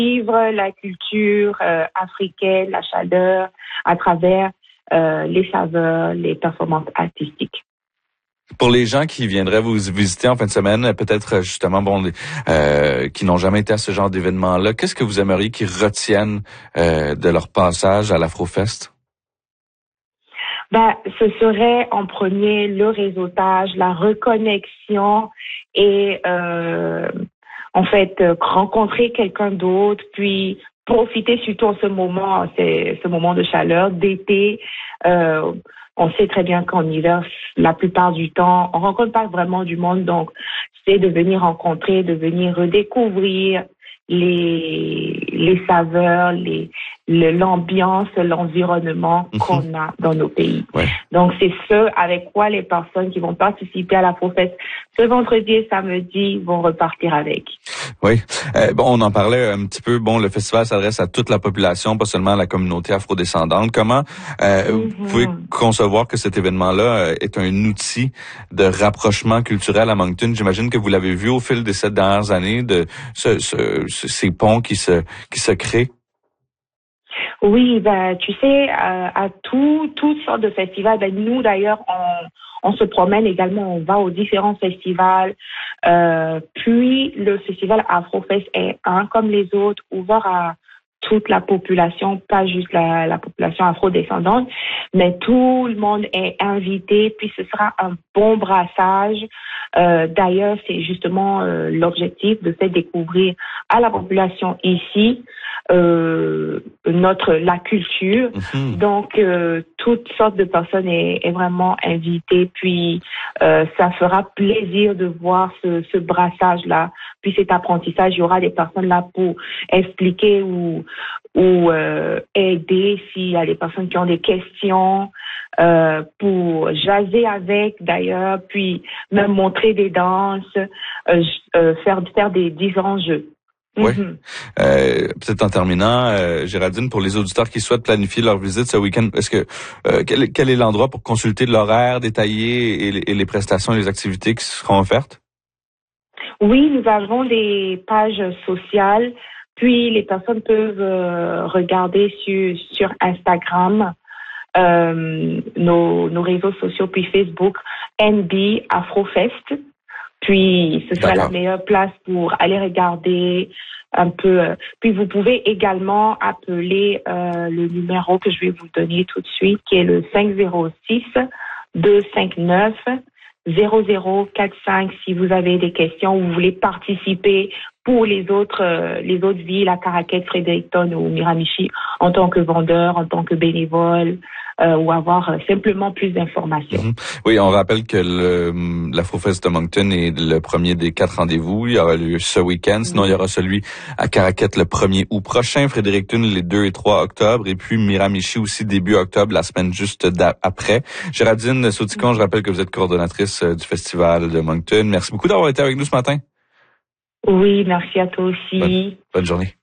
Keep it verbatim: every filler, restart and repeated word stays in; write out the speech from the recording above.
vivre la culture euh, africaine, la chaleur, à travers euh, les saveurs, les performances artistiques. Pour les gens qui viendraient vous visiter en fin de semaine, peut-être justement bon, euh, qui n'ont jamais été à ce genre d'événement-là, qu'est-ce que vous aimeriez qu'ils retiennent euh, de leur passage à l'Afrofest? Ben, ce serait en premier le réseautage, la reconnexion et euh, en fait rencontrer quelqu'un d'autre, puis profiter surtout en ce moment, c'est ce moment de chaleur, d'été. Euh, on sait très bien qu'en hiver, la plupart du temps, on rencontre pas vraiment du monde, donc c'est de venir rencontrer, de venir redécouvrir les les saveurs, les l'ambiance, l'environnement mmh. qu'on a dans nos pays. Ouais. Donc, c'est ce avec quoi les personnes qui vont participer à l'Afrofest ce vendredi et samedi vont repartir avec. Oui. Euh, bon, on en parlait un petit peu. Bon, le festival s'adresse à toute la population, pas seulement à la communauté afrodescendante. Comment euh, mmh. vous pouvez concevoir que cet événement-là est un outil de rapprochement culturel à Moncton? J'imagine que vous l'avez vu au fil des sept dernières années, de ce, ce, ces ponts qui se qui se créent. Oui, ben tu sais, à, à tout, toutes sortes de festivals. Ben nous d'ailleurs, on, on se promène également, on va aux différents festivals. Euh, puis le festival Afrofest est un comme les autres, ouvert à toute la population, pas juste la, la population afrodescendante, mais tout le monde est invité. Puis ce sera un bon brassage. Euh, d'ailleurs, c'est justement euh, l'objectif de faire découvrir à la population ici euh, notre la culture. Mmh. Donc, euh, toutes sortes de personnes est, est vraiment invitées. Puis, euh, ça fera plaisir de voir ce, ce brassage-là. Puis cet apprentissage, il y aura des personnes là pour expliquer ou ou euh, aider s'il y a des personnes qui ont des questions, euh, pour jaser avec d'ailleurs, puis même montrer des danses, euh, euh, faire faire des différents jeux. Oui. Mm-hmm. Euh, peut-être en terminant, euh, Géraldine, pour les auditeurs qui souhaitent planifier leur visite ce week-end, est-ce que euh, quel, quel est l'endroit pour consulter l'horaire détaillé et les, et les prestations et les activités qui seront offertes? Oui, nous avons des pages sociales, puis les personnes peuvent euh, regarder sur sur Instagram euh, nos nos réseaux sociaux, puis Facebook N B Afrofest. Puis, ce sera D'accord. la meilleure place pour aller regarder un peu. Puis, vous pouvez également appeler euh, le numéro que je vais vous donner tout de suite, qui est le cinq zéro six, deux cinq neuf, zéro zéro quatre cinq si vous avez des questions ou vous voulez participer pour les autres euh, les autres villes, à Caraquet, Fredericton ou Miramichi, en tant que vendeur, en tant que bénévole, euh, ou avoir euh, simplement plus d'informations. Mm-hmm. Oui, on rappelle que le, l'Afrofest de Moncton est le premier des quatre rendez-vous. Il y aura lieu ce week-end. Sinon, mm-hmm. il y aura celui à Caraquet le premier août prochain, Fredericton les deux et trois octobre, et puis Miramichi aussi début octobre, la semaine juste après. Géraldine Sauticon, mm-hmm. je rappelle que vous êtes coordonnatrice du Festival de Moncton. Merci beaucoup d'avoir été avec nous ce matin. Oui, merci à toi aussi. Bonne, bonne journée.